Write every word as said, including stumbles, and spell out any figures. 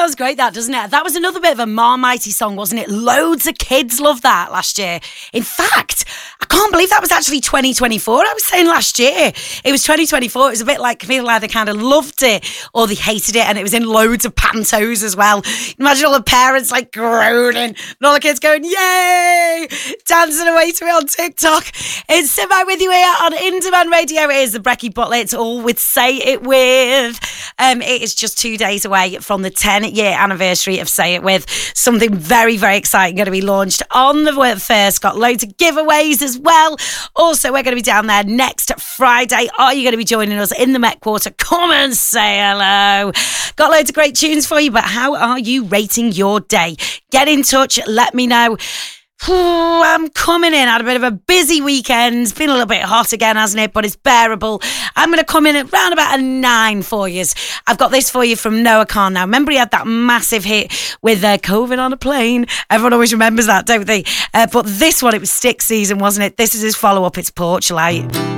sounds great, that, doesn't it? That was another bit of a Marmitey song, wasn't it? Loads of kids loved that last year. In fact, I can't believe that was actually twenty twenty-four. I was saying last year. It was twenty twenty-four. It was a bit like, people either kind of loved it or they hated it, and it was in loads of pantos as well. Imagine all the parents like groaning and all the kids going, yay, dancing away to it on TikTok. It's Sit Back With You here on In Demand Radio. It is the Brecky Butler. It's all with Say It With. Um, it is just two days away from the ten-year anniversary of Say It With. Something very, very exciting going to be launched on the first. Got loads of giveaways as well. Also, we're going to be down there next Friday. Are you going to be joining us in the Met Quarter? Come and say hello. Got loads of great tunes for you, but how are you rating your day? Get in touch. Let me know. Ooh, I'm coming in. I had a bit of a busy weekend. It's been a little bit hot again, hasn't it? But it's bearable. I'm going to come in at around about a nine for you. I've got this for you from Noah Kahan now. Remember he had that massive hit with uh, COVID on a Plane? Everyone always remembers that, don't they? Uh, but this one, it was Stick season, wasn't it? This is his follow-up. It's Porch Light.